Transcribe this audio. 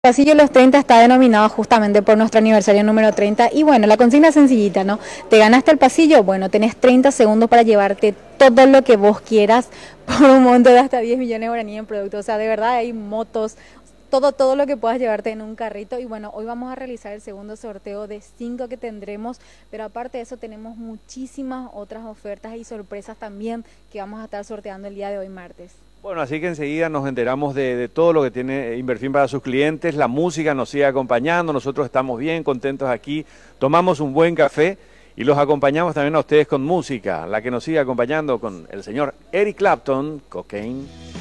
Pasillo Los 30 está denominado justamente por nuestro aniversario número 30 y bueno, la consigna es sencillita, ¿no? ¿Te ganaste el pasillo? Bueno, tenés 30 segundos para llevarte todo lo que vos quieras por un monto de hasta 10 millones de guaraníes en productos. O sea, de verdad hay motos, todo lo que puedas llevarte en un carrito. Y bueno, hoy vamos a realizar el segundo sorteo de 5 que tendremos, pero aparte de eso tenemos muchísimas otras ofertas y sorpresas también que vamos a estar sorteando el día de hoy martes. Bueno, así que enseguida nos enteramos de todo lo que tiene Inverfin para sus clientes, la música nos sigue acompañando, nosotros estamos bien contentos aquí, tomamos un buen café y los acompañamos también a ustedes con música, la que nos sigue acompañando con el señor Eric Clapton, Cocaine.